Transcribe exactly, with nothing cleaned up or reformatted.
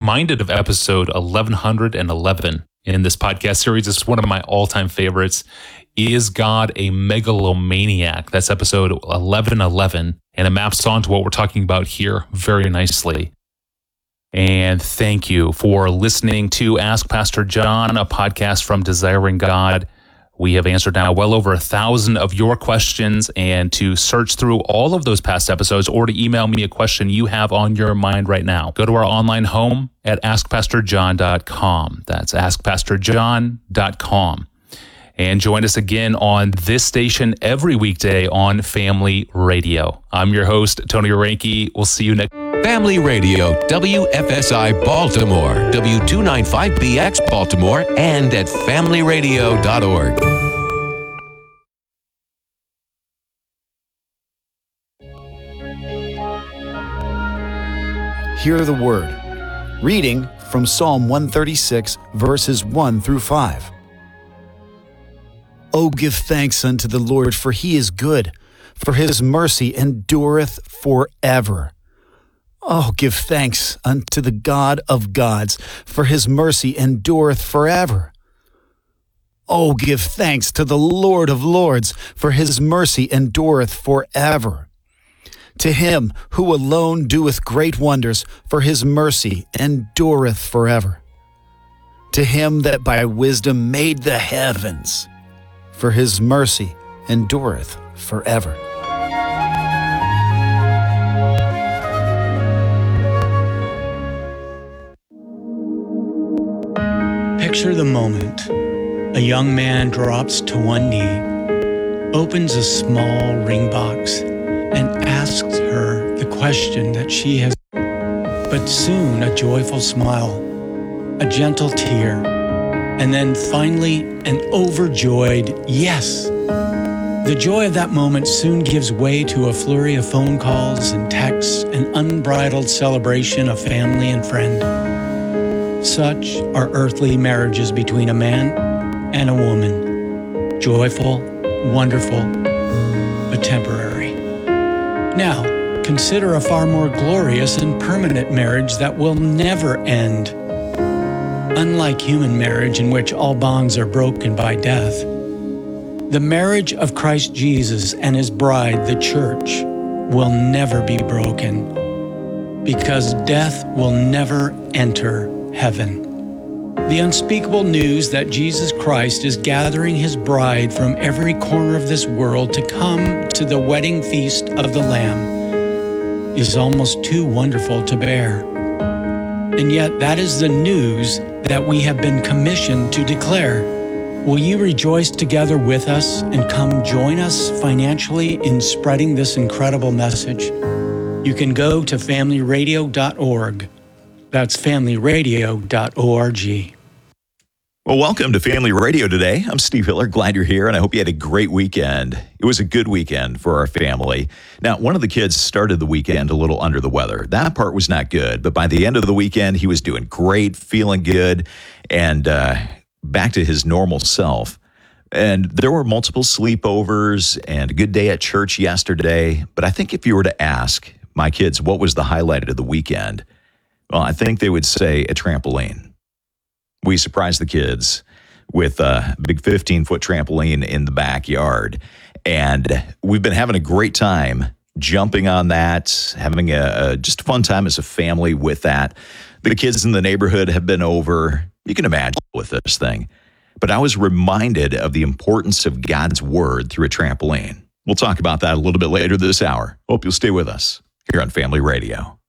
reminded of episode eleven eleven in this podcast series. It's one of my all-time favorites. Is God a megalomaniac? That's episode eleven eleven, and it maps onto what we're talking about here very nicely. And thank you for listening to Ask Pastor John, a podcast from Desiring God. We have answered now well over a thousand of your questions, and to search through all of those past episodes or to email me a question you have on your mind right now, go to our online home at ask pastor john dot com. That's ask pastor john dot com. And join us again on this station every weekday on Family Radio. I'm your host, Tony Reinke. We'll see you next. Family Radio, W F S I Baltimore, W two ninety-five B X Baltimore, and at family radio dot org. Hear the word. Reading from Psalm one thirty-six, verses one through five. O give thanks unto the Lord, for he is good, for his mercy endureth forever. Oh, give thanks unto the God of gods, for his mercy endureth forever. Oh, give thanks to the Lord of lords, for his mercy endureth forever. To him who alone doeth great wonders, for his mercy endureth forever. To him that by wisdom made the heavens, for his mercy endureth forever. Picture the moment. A young man drops to one knee, opens a small ring box, and asks her the question that she has. But soon a joyful smile, a gentle tear, and then finally an overjoyed yes. The joy of that moment soon gives way to a flurry of phone calls and texts, an unbridled celebration of family and friend. Such are earthly marriages between a man and a woman. Joyful, wonderful, but temporary. Now, consider a far more glorious and permanent marriage that will never end. Unlike human marriage, in which all bonds are broken by death, the marriage of Christ Jesus and his bride, the church, will never be broken, because death will never enter heaven. The unspeakable news that Jesus Christ is gathering his bride from every corner of this world to come to the wedding feast of the Lamb is almost too wonderful to bear. And yet that is the news that we have been commissioned to declare. Will you rejoice together with us and come join us financially in spreading this incredible message? You can go to family radio dot org. That's family radio dot org. Well, welcome to Family Radio today. I'm Steve Hiller. Glad you're here, and I hope you had a great weekend. It was a good weekend for our family. Now, one of the kids started the weekend a little under the weather. That part was not good, but by the end of the weekend, he was doing great, feeling good, and uh, back to his normal self. And there were multiple sleepovers and a good day at church yesterday. But I think if you were to ask my kids what was the highlight of the weekend, well, I think they would say a trampoline. We surprised the kids with a big fifteen-foot trampoline in the backyard. And we've been having a great time jumping on that, having a, a just a fun time as a family with that. The kids in the neighborhood have been over. You can imagine with this thing. But I was reminded of the importance of God's word through a trampoline. We'll talk about that a little bit later this hour. Hope you'll stay with us here on Family Radio.